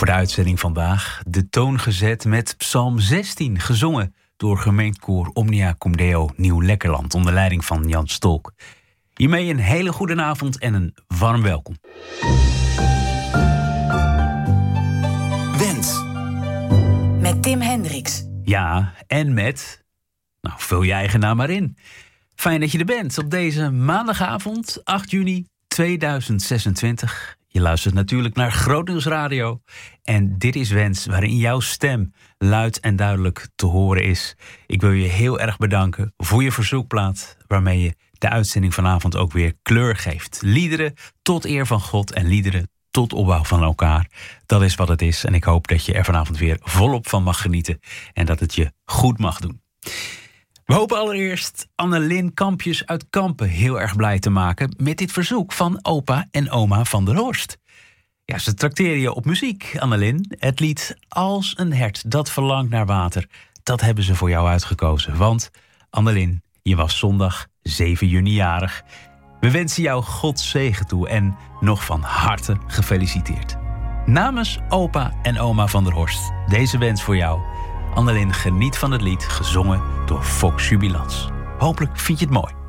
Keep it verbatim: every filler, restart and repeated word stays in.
Voor de uitzending vandaag de toon gezet met Psalm zestien, gezongen door gemeentekoor Omnia Cum Deo Nieuw-Lekkerland onder leiding van Jan Stolk. Hiermee een hele goede avond en een warm welkom. Wens. Met Tim Hendricks. Ja, en met... Nou, vul je eigen naam maar in. Fijn dat je er bent op deze maandagavond, acht juni tweeduizend zesentwintig. Je luistert natuurlijk naar Groot Nieuws Radio. En dit is Wens, waarin jouw stem luid en duidelijk te horen is. Ik wil je heel erg bedanken voor je verzoekplaat, waarmee je de uitzending vanavond ook weer kleur geeft. Liederen tot eer van God en liederen tot opbouw van elkaar. Dat is wat het is. En ik hoop dat je er vanavond weer volop van mag genieten. En dat het je goed mag doen. We hopen allereerst Annelien Kampjes uit Kampen heel erg blij te maken met dit verzoek van opa en oma van der Horst. Ja, ze trakteren je op muziek, Annelien. Het lied Als een hert dat verlangt naar water, dat hebben ze voor jou uitgekozen. Want, Annelien, je was zondag zeven juni jarig. We wensen jou Gods zegen toe en nog van harte gefeliciteerd. Namens opa en oma van der Horst, deze wens voor jou. Annelien, geniet van het lied, gezongen door Fox Jubilans. Hopelijk vind je het mooi.